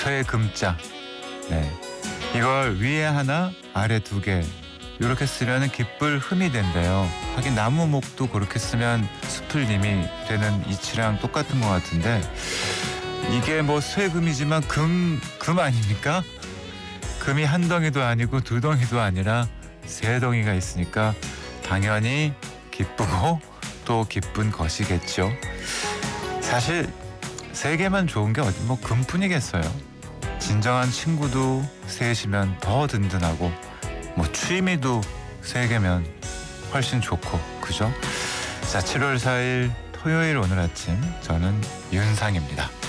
쇠 금자. 네. 이걸 위에 하나, 아래 두 개. 이렇게 쓰면 깃불 흠이 된대요. 하긴 나무목도 그렇게 쓰면 수풀림이 되는 이치랑 똑같은 것 같은데 이게 뭐 쇠금이지만 금 아닙니까? 금이 한 덩이도 아니고 두 덩이도 아니라 세 덩이가 있으니까 당연히 기쁘고 또 기쁜 것이겠죠. 사실 세 개만 좋은 게 어디 뭐 금뿐이겠어요. 진정한 친구도 셋이면 더 든든하고 뭐 취미도 세 개면 훨씬 좋고 그죠? 자, 7월 4일 토요일 오늘 아침 저는 윤상입니다.